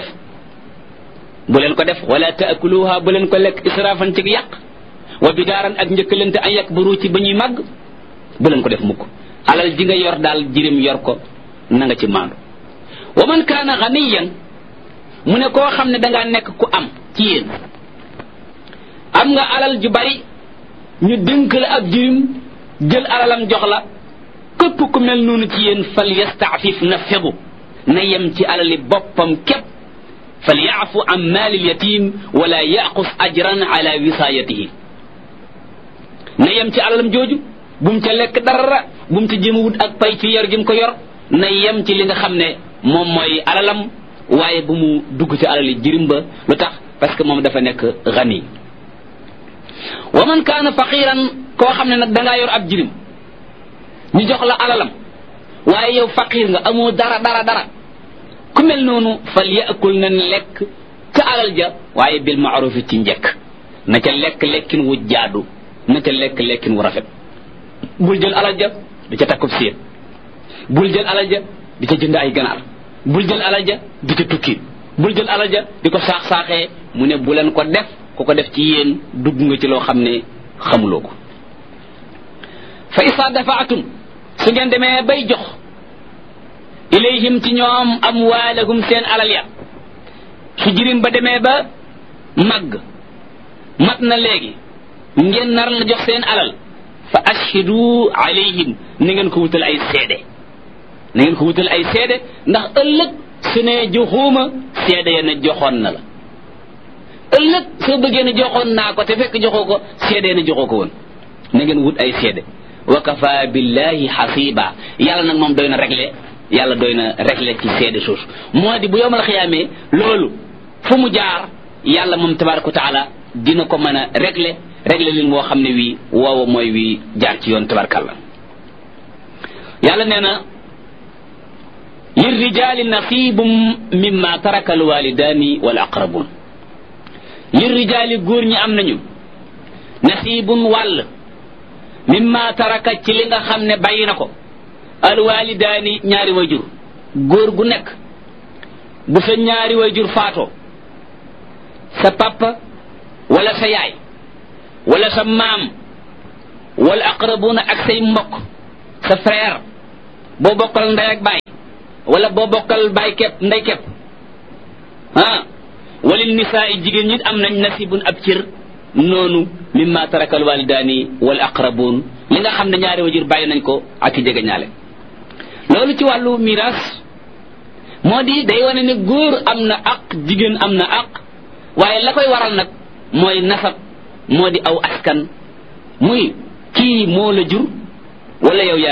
def wala taakuluha bu leen ko lekk israafan ci yàq wa bidaaran ak njëkkalante ay yakburu ci ba ñuy màgg bu leen ko def mukk alal ji nga yor daal jirim yor ko na nga ci maandu wa man kaana ganiyan mu ne koo xam ne dangaa nekk ku am ci yéen am nga alal ju bari ñu dénk la ab jirim jël alalam jox la képp ku mel noonu ci yéen fal yastaafif na fegu na yem ci alali boppam képp fal yaafu an maalil yatim wala yaqus ajran ala wisaayatihi na yem ci alalam jooju bu mu ca lekk dara bu mu ca jéem a wut ak pay ci yor gi mu ko yor na yem ci li nga xam ne moom mooy alalam waaye bu mu dugg ci alali jirim ba lu tax parce que moom dafa nekk gani wa man kaana faqiran koo xam ne nag dangaa yor ab jirim ñu jox la alalam waaye yow faqir nga amoo dara ku mel noonu fal yaakul na lekk ca alal ja waaye bil ma'ruf ci njëkk na ca lekk lekkin wu jaadu na ca lekk lekkin wu rafet bul jël alal ja di ca takkub séet bul jël alal ja di ca jënd ay ganaar bul jël alal ja di ca tukki bul jël alal ja di ko saax-saaxee mu ne bu leen ko def ku ko def ci yéen dugg nga ci loo xam ne xamuloo ko fa isa dafaatum su ngeen demee bay jox ilayhim ci ñoom amwaalahum seen alal ya su jirim ba demee ba màgg mat na léegi ngeen nar la jox seen alal fa ashhidu alayhim na ngeen ko wutal ay seede ndax ëllëg su ne joxuma seede ya ne joxoon na la ëllëg soo bëggee ne joxoon naa ko te fekk joxoo ko seede ne joxoo ko woon na ngeen wut ay seede wa kafa billahi hasiba yàlla nag moom doy na régler ci seede soosu moo di bu yowmal xiyaamee loolu fu mu jaar yàlla moom tabaraka wa taala dina ko mën a régler lin moo xam ne wii woowa mooy wii jaar ci yoon tabarakalla yàlla nee na lirrijali nasibum mimma taraka alwalidani wal aqrabun lirrijali góor ñi am nañu nasibun wàll mimma taraka ci li nga xam ne bàyyi na ko alwalidaani ñaari wayjur góor gu nekk bu sa ñaari wayjur faatoo sa papa wala sa yaay wala sa maam wala aqrabuna ak say mbokk sa frère boo bokkal ndey ak baay wala boo bokkal baay kepp ndey kepp walil nisaa jigéen ñi am nañ nasibun ab cër noonu mimma taraka al walidaani wal aqrabun li nga xam ne ñaari wajur bàyyi nañ ko ak i jege ñaale loolu ci wàllu miraas moo di day wane ne góor am na aq jigéen am na aq waaye la koy waral nag mooy nasab moo di aw askan muy kii moo la jur wala yow yaa